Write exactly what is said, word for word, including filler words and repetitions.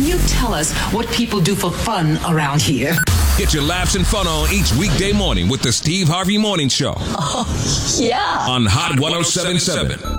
you tell us what people do for fun around here? Get your laughs and fun on each weekday morning with the Steve Harvey Morning Show. Oh, yeah. On Hot ten seventy-seven.